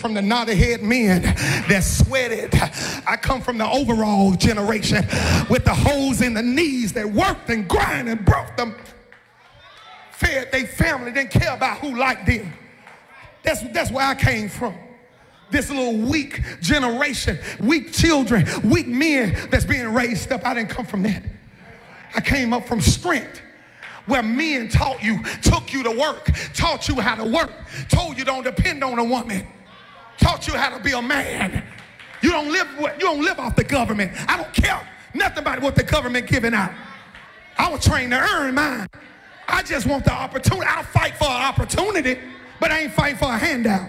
from the knotted-head men that sweated. I come from the overall generation with the holes in the knees that worked and grind and broke them, fed their family, didn't care about who liked them. That's where I came from. This little weak generation, weak children, weak men that's being raised up. I didn't come from that. I came up from strength, where men taught you, took you to work, taught you how to work, told you don't depend on a woman, taught you how to be a man. You don't live off the government. I don't care nothing about what the government giving out. I was trained to earn mine. I just want the opportunity. I'll fight for an opportunity, but I ain't fighting for a handout.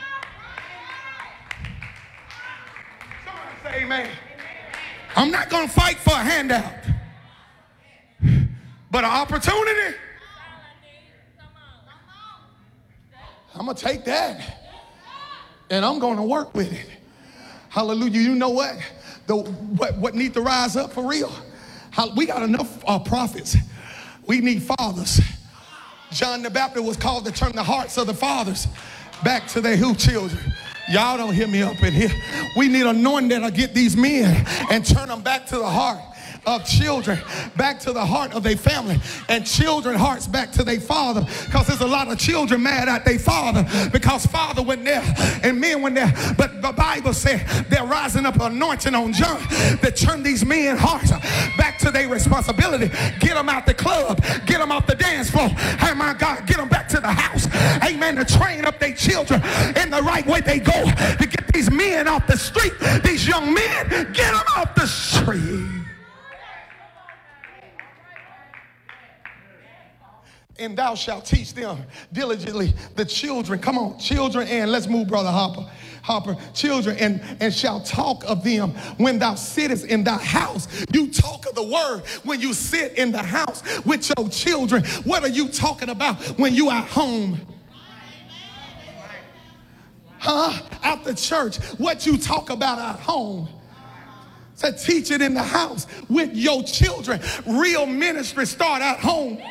Somebody say amen. I'm not going to fight for a handout, but an opportunity, I'm going to take that and I'm going to work with it. Hallelujah. You know what? What need to rise up for real? We got enough prophets. We need fathers. John the Baptist was called to turn the hearts of the fathers back to their children. Y'all don't hear me up in here. We need anointing that'll get these men and turn them back to the heart of children, back to the heart of their family, and children hearts back to their father, because there's a lot of children mad at their father because father went there and men went there. But the Bible said they're rising up anointing on John that turn these men hearts back to their responsibility. Get them out the club, get them off the dance floor. Hey, my God, get them back to the house. Amen. To train up their children in the right way they go, to get these men off the street, these young men, get them off the street. And thou shalt teach them diligently the children. Come on, children, and let's move, Brother Harper. Children, and shall talk of them when thou sittest in thy house. You talk of the word when you sit in the house with your children. What are you talking about when you at home? At the church. What you talk about at home. So teach it in the house with your children. Real ministry start at home.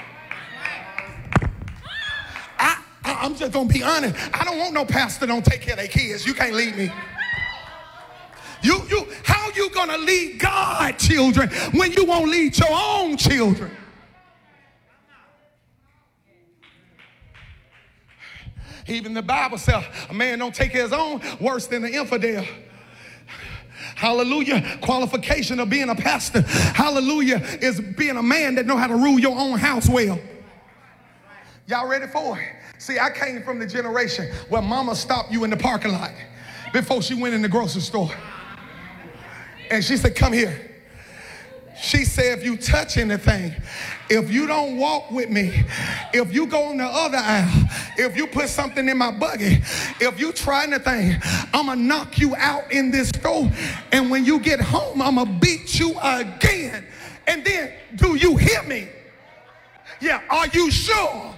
I'm just going to be honest. I don't want no pastor don't take care of their kids. You can't lead me. How you going to lead God children when you won't lead your own children? Even the Bible says a man don't take care of his own worse than the infidel. Hallelujah. Qualification of being a pastor, hallelujah, is being a man that know how to rule your own house well. Y'all ready for it? See, I came from the generation where mama stopped you in the parking lot before she went in the grocery store. And she said, come here. She said, if you touch anything, if you don't walk with me, if you go on the other aisle, if you put something in my buggy, if you try anything, I'm going to knock you out in this store. And when you get home, I'm going to beat you again. And then, do you hear me? Yeah, are you sure?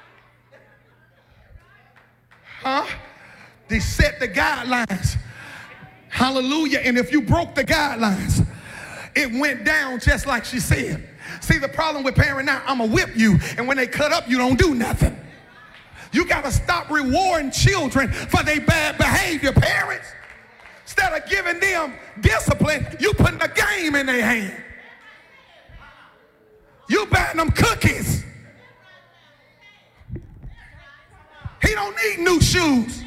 They set the guidelines. Hallelujah. And if you broke the guidelines, it went down just like she said. See, the problem with parent now, I'm going to whip you. And when they cut up, you don't do nothing. You got to stop rewarding children for their bad behavior, parents. Instead of giving them discipline, you putting a game in their hand. You buying them cookies. He don't need new shoes.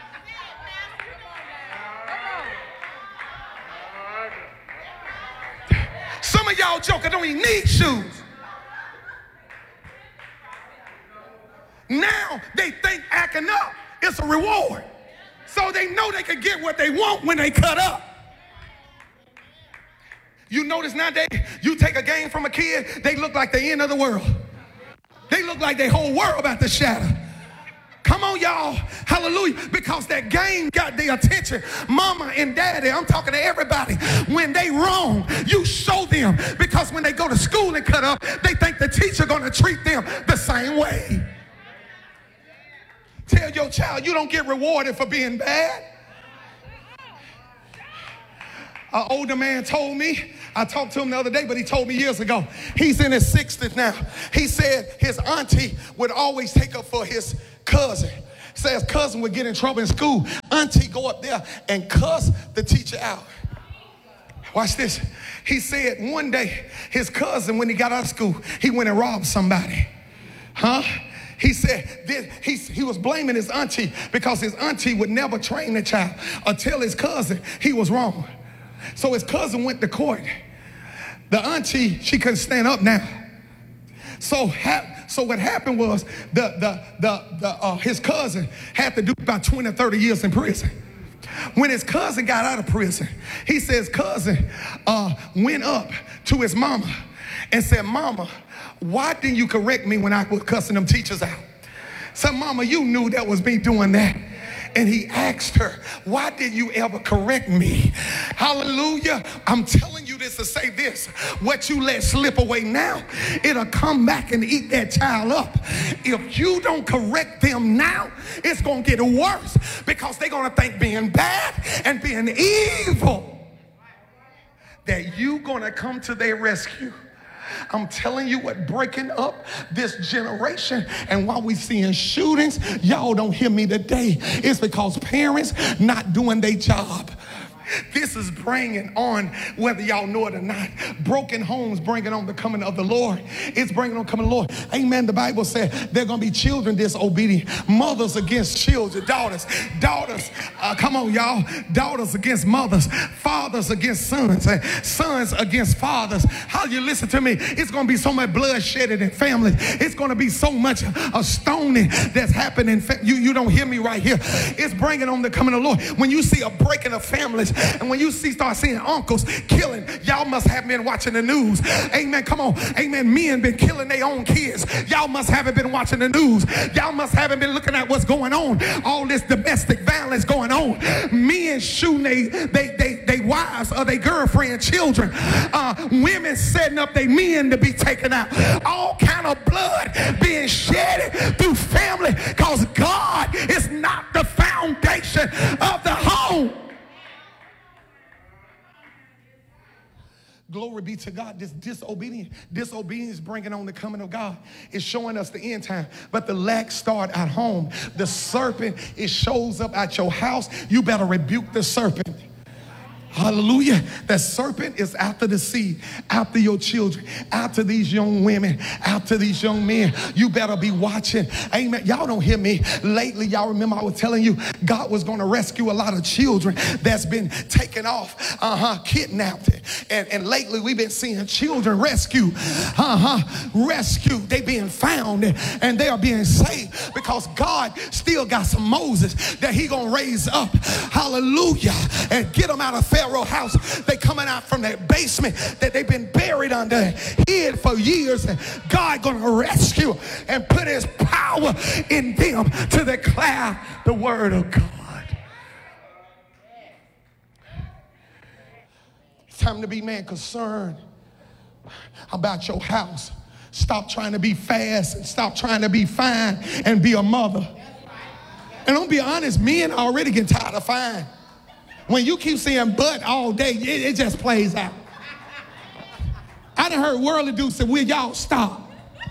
Some of y'all jokers don't even need shoes. Now they think acting up is a reward. So they know they can get what they want when they cut up. You notice nowadays, you take a game from a kid, they look like the end of the world. They look like their whole world about to shatter. Come on, y'all. Hallelujah. Because that game got their attention. Mama and daddy, I'm talking to everybody. When they wrong, you show them. Because when they go to school and cut up, they think the teacher going to treat them the same way. Tell your child you don't get rewarded for being bad. An older man told me, I talked to him the other day, but he told me years ago, he's in his 60s now. He said his auntie would always take up for his cousin. Says cousin would get in trouble in school. Auntie go up there and cuss the teacher out. Watch this. He said one day his cousin, when he got out of school, he went and robbed somebody. He said he was blaming his auntie because his auntie would never train the child or tell his cousin he was wrong. So his cousin went to court. The auntie, she couldn't stand up now. So what happened was his cousin had to do about 20 or 30 years in prison. When his cousin got out of prison, he says cousin went up to his mama and said, Mama, why didn't you correct me when I was cussing them teachers out? Said, Mama, you knew that was me doing that. And he asked her, why did you ever correct me? Hallelujah. I'm telling you this to say this. What you let slip away now, it'll come back and eat that child up. If you don't correct them now, it's going to get worse because they're going to think being bad and being evil that you're going to come to their rescue. I'm telling you what, breaking up this generation, and while we seeing shootings, y'all don't hear me today. It's because parents not doing their job. This is bringing on, whether y'all know it or not, broken homes bringing on the coming of the Lord. It's bringing on coming of the Lord. Amen. The Bible said there are going to be children disobedient, mothers against children, daughters, come on y'all, daughters against mothers, fathers against sons, sons against fathers. How you listen to me? It's going to be so much blood shedded in families. It's going to be so much a stoning that's happening. You don't hear me right here. It's bringing on the coming of the Lord. When you see a breaking of families, and when you start seeing uncles killing, y'all must have been watching the news. Amen. Come on. Amen. Men been killing their own kids. Y'all must haven't been watching the news. Y'all must haven't been looking at what's going on. All this domestic violence going on. Men shooting they wives or their girlfriend, children. Women setting up their men to be taken out. All kind of blood being shedded through family because God is not the foundation of the home. Glory be to God. This disobedience bringing on the coming of God is showing us the end time. But the lack start at home. The serpent, it shows up at your house. You better rebuke the serpent. Hallelujah. That serpent is after the seed, after your children, after these young women, after these young men. You better be watching. Amen. Y'all don't hear me. Lately, y'all remember I was telling you God was going to rescue a lot of children that's been taken off, kidnapped. And lately we've been seeing children rescued, rescued. They being found and they are being saved because God still got some Moses that he going to raise up. Hallelujah. And get them out of Pharaoh's house. They coming out from that basement that they've been buried under, hid for years, and God gonna rescue and put his power in them to declare the word of God. It's time to be, man, concerned about your house. Stop trying to be fast and stop trying to be fine and be a mother. And don't be honest, men already get tired of fine. When you keep seeing butt all day, it just plays out. I done heard worldly dudes say, will y'all stop?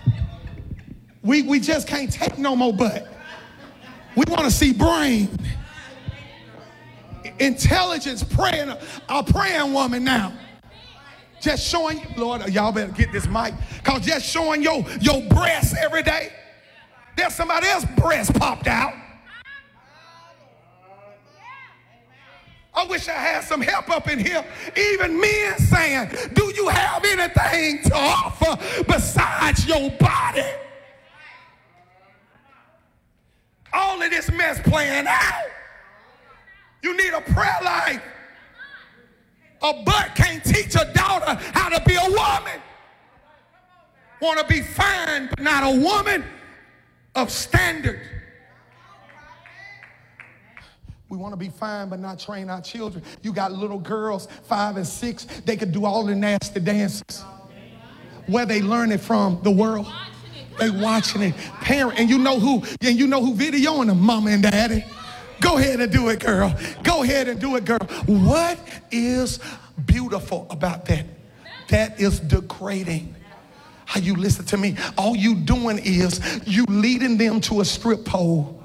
We just can't take no more butt. We want to see brain. Intelligence, praying, a praying woman now. Just showing, Lord, y'all better get this mic. Because just showing your breasts every day. There's somebody else's breast popped out. I wish I had some help up in here. Even men saying, do you have anything to offer besides your body? All of this mess playing out. You need a prayer life. A butt can't teach a daughter how to be a woman. Want to be fine, but not a woman of standard. We want to be fine, but not train our children. You got little girls, 5 and 6. They could do all the nasty dances. Where they learn it from? The world. They watching it. Parent, and you know who videoing them? Mama and daddy. Go ahead and do it, girl. Go ahead and do it, girl. What is beautiful about that? That is degrading. How you listen to me? All you doing is you leading them to a strip pole.